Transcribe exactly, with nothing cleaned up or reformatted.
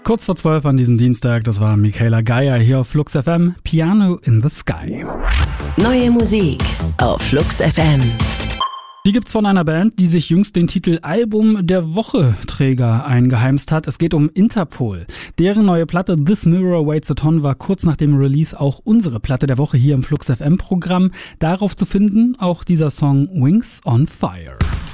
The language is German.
Kurz vor zwölf an diesem Dienstag, das war Michaela Geier hier auf Flux F M, Piano in the Sky. Neue Musik auf Flux F M. Die gibt's von einer Band, die sich jüngst den Titel Album der Woche-Träger eingeheimst hat. Es geht um Interpol. Deren neue Platte This Mirror Weighs a Ton war kurz nach dem Release auch unsere Platte der Woche hier im Flux F M Programm. Darauf zu finden auch dieser Song Wings on Fire.